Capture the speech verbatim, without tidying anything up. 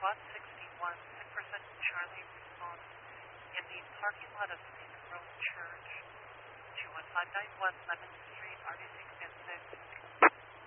SWAT sixty-one, Nickerson Charlie response in the parking lot of Saint Rose Church, two one five nine one Lemon Street, R D six and six.